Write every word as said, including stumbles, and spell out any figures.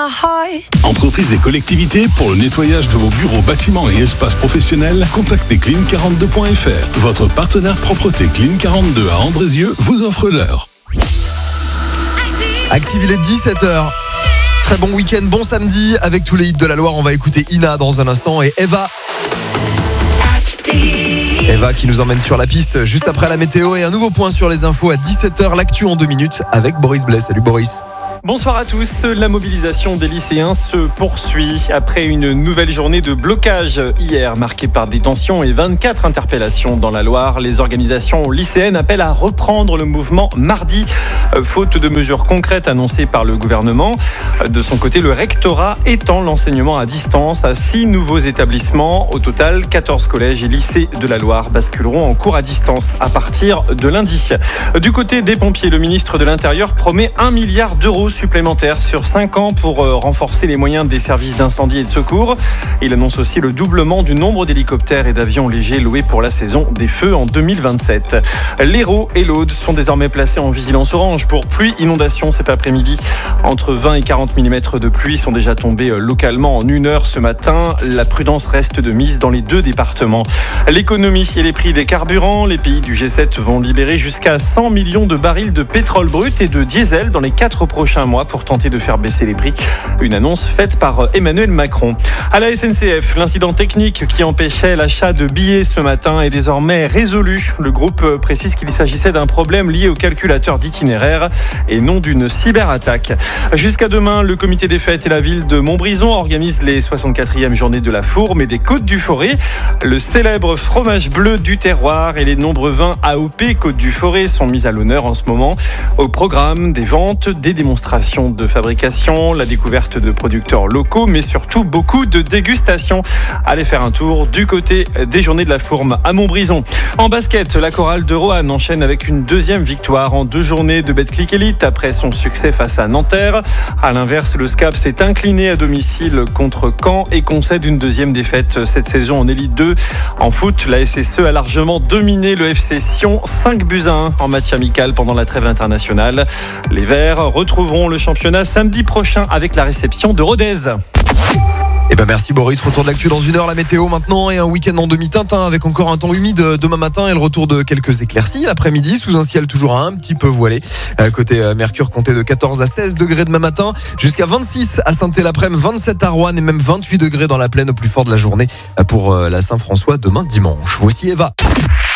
Entreprises et collectivités, pour le nettoyage de vos bureaux, bâtiments et espaces professionnels, contactez clean quarante-deux point f r. Votre partenaire propreté Clean quarante-deux à Andrézieux vous offre l'heure. Active, il est dix-sept heures. Très bon week-end, bon samedi. Avec tous les hits de la Loire, on va écouter Ina dans un instant et Eva. Eva qui nous emmène sur la piste juste après la météo et un nouveau point sur les infos à dix-sept heures. L'actu en deux minutes avec Boris Blais. Salut Boris. Bonsoir à tous. La mobilisation des lycéens se poursuit après une nouvelle journée de blocage hier marquée par des tensions et vingt-quatre interpellations dans la Loire. Les organisations lycéennes appellent à reprendre le mouvement mardi, faute de mesures concrètes annoncées par le gouvernement. De son côté, le rectorat étend l'enseignement à distance à six nouveaux établissements. Au total, quatorze collèges et lycées de la Loire basculeront en cours à distance à partir de lundi. Du côté des pompiers, le ministre de l'Intérieur promet un milliard d'euros supplémentaires sur cinq ans pour renforcer les moyens des services d'incendie et de secours. Il annonce aussi le doublement du nombre d'hélicoptères et d'avions légers loués pour la saison des feux en deux mille vingt-sept. L'Hérault et l'Aude sont désormais placés en vigilance orange pour pluie inondation cet après-midi. Entre vingt et quarante millimètres de pluie sont déjà tombés localement en une heure ce matin. La prudence reste de mise dans les deux départements. L'économie et les prix des carburants. Les pays du G sept vont libérer jusqu'à cent millions de barils de pétrole brut et de diesel dans les quatre prochains mois pour tenter de faire baisser les prix. Une annonce faite par Emmanuel Macron. À la S N C F, l'incident technique qui empêchait l'achat de billets ce matin est désormais résolu. Le groupe précise qu'il s'agissait d'un problème lié au calculateur d'itinéraire et non d'une cyberattaque. Jusqu'à demain, le comité des fêtes et la ville de Montbrison organisent les soixante-quatrième journées de la Fourme et des Côtes du Forêt. Le célèbre fromage bleu du terroir et les nombreux vins A O P Côtes du Forêt sont mis à l'honneur en ce moment. Au programme, des ventes, des démonstrations de fabrication, la découverte de producteurs locaux, mais surtout beaucoup de dégustations. Allez faire un tour du côté des journées de la Fourme à Montbrison. En basket, la chorale de Roanne enchaîne avec une deuxième victoire en deux journées de Betclic Elite après son succès face à Nanterre. À l'inverse, le SCAP s'est incliné à domicile contre Caen et concède une deuxième défaite cette saison en Élite deux. En foot, la S S E a largement dominé le F C Sion, cinq buts à un en match amical pendant la trêve internationale. Les Verts retrouveront le championnat samedi prochain avec la réception de Rodez. Eh ben merci Boris, retour de l'actu dans une heure, la météo maintenant et un week-end en demi-teinte avec encore un temps humide demain matin et le retour de quelques éclaircies l'après-midi sous un ciel toujours un petit peu voilé. Côté Mercure, comptez de quatorze à seize degrés demain matin, jusqu'à vingt-six à Saint-Étienne l'après-midi, vingt-sept à Roanne et même vingt-huit degrés dans la plaine au plus fort de la journée pour la Saint-François demain dimanche. Voici Eva.